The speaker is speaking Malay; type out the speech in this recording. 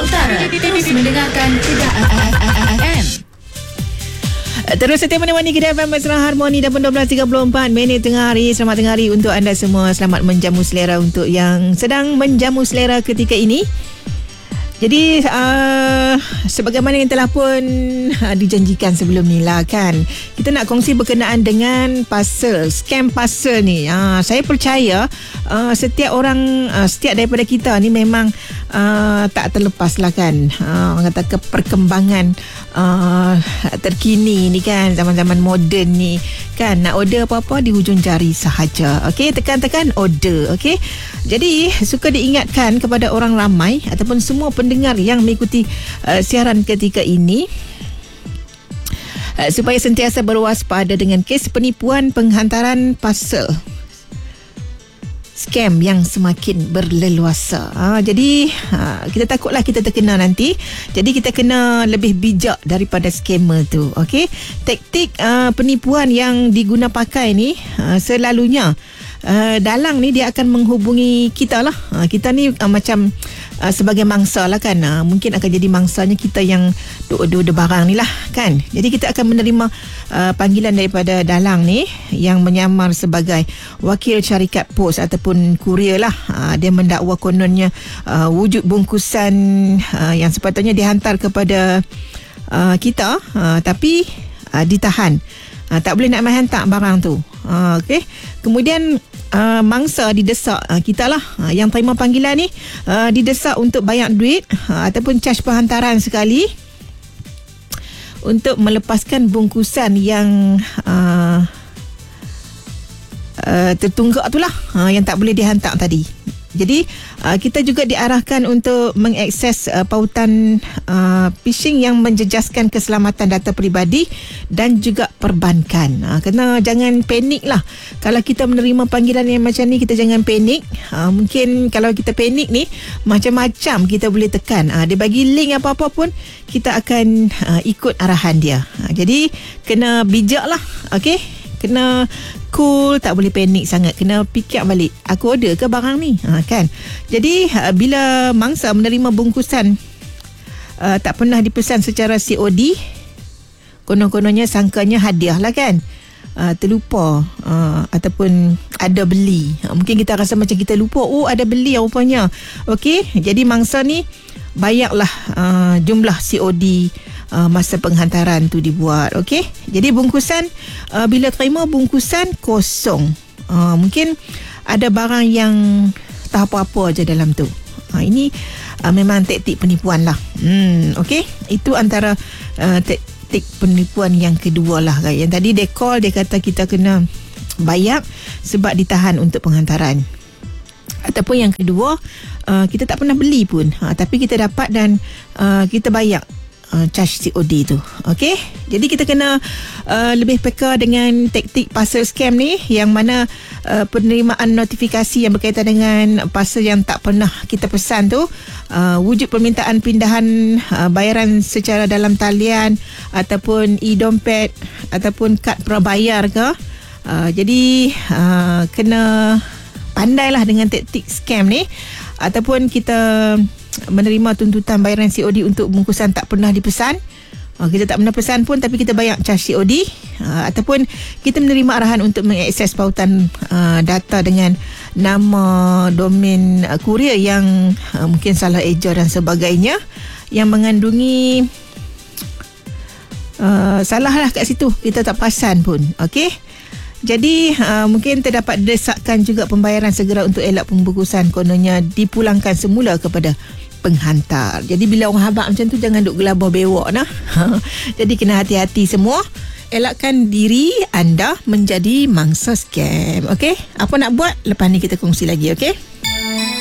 Utara. Terus mendengarkan Kedah FM. Terus setia menemani Kedah FM Mesra Harmoni dan 12.34 minit tengah hari. Selamat tengah hari untuk anda semua. Selamat menjamu selera untuk yang sedang menjamu selera ketika ini. Jadi sebagaimana yang telah pun dijanjikan sebelum ni lah kan, kita nak kongsi berkenaan dengan puzzle, scam puzzle ni. Saya percaya setiap orang, setiap daripada kita ni memang tak terlepas lah kan. Orang kata perkembangan terkini ni kan, zaman-zaman moden ni kan, nak order apa-apa di hujung jari sahaja. Okey, tekan-tekan order. Okey, jadi suka diingatkan kepada orang ramai ataupun semua pendengar yang mengikuti siaran ketika ini supaya sentiasa berwaspada dengan kes penipuan penghantaran parcel scam yang semakin berleluasa. Jadi kita takutlah kita terkena nanti. Jadi kita kena lebih bijak daripada scammer tu. Okey, taktik penipuan yang diguna pakai ni selalunya dalang ni dia akan menghubungi kita lah. Kita ni macam sebagai mangsa lah kan. Mungkin akan jadi mangsanya kita yang dua barang ni lah kan. Jadi kita akan menerima panggilan daripada dalang ni yang menyamar sebagai wakil syarikat pos ataupun kurier lah. Dia mendakwa kononnya wujud bungkusan yang sepatutnya dihantar kepada kita, tapi ditahan. Tak boleh nak main hantar barang tu. Okey. Kemudian mangsa didesak, kita lah yang terima panggilan ni didesak untuk bayar duit ataupun caj perhantaran sekali untuk melepaskan bungkusan yang tertunggak tu lah, yang tak boleh dihantar tadi. Jadi kita juga diarahkan untuk mengakses pautan phishing yang menjejaskan keselamatan data peribadi dan juga perbankan. Kena jangan panik lah. Kalau kita menerima panggilan yang macam ni, kita jangan panik. Mungkin kalau kita panik ni, macam-macam kita boleh tekan. Dia bagi link apa-apa pun, kita akan ikut arahan dia. Jadi kena bijak lah. Okay, kena cool, tak boleh panik sangat. Kena fikir balik, aku order ke barang ni? Kan? Jadi bila mangsa menerima bungkusan tak pernah dipesan secara COD, konon-kononnya sangkanya hadiah lah kan. Terlupa ataupun ada beli. Mungkin kita rasa macam kita lupa, oh ada beli rupanya. Okey, jadi mangsa ni bayarlah jumlah COD masa penghantaran tu dibuat. Okey, jadi bungkusan bila terima bungkusan kosong, mungkin ada barang yang tak apa-apa je dalam tu. Ini memang taktik penipuan lah. Okey, itu antara taktik penipuan yang kedua lah. Yang tadi dia call, dia kata kita kena bayar sebab ditahan untuk penghantaran. Ataupun yang kedua, kita tak pernah beli pun, tapi kita dapat dan kita bayar charge COD tu. Okey, jadi kita kena lebih peka dengan taktik parcel scam ni, yang mana penerimaan notifikasi yang berkaitan dengan parcel yang tak pernah kita pesan tu, wujud permintaan pindahan bayaran secara dalam talian ataupun e-dompet ataupun kad prabayar ke. Jadi kena pandailah dengan taktik scam ni. Ataupun kita menerima tuntutan bayaran COD untuk bungkusan tak pernah dipesan, kita tak pernah pesan pun tapi kita bayar charge COD, ataupun kita menerima arahan untuk mengakses pautan data dengan nama domain kurier yang mungkin salah eja dan sebagainya, yang mengandungi salah lah kat situ, kita tak perasan pun. Okey, jadi mungkin terdapat desakan juga pembayaran segera untuk elak pembungkusan, kononnya dipulangkan semula kepada penghantar. Jadi bila orang habaq macam tu, jangan duk gelabah bewok nah. Jadi kena hati-hati semua. Elakkan diri anda menjadi mangsa scam. Okey, apa nak buat lepas ni kita kongsi lagi. Okey.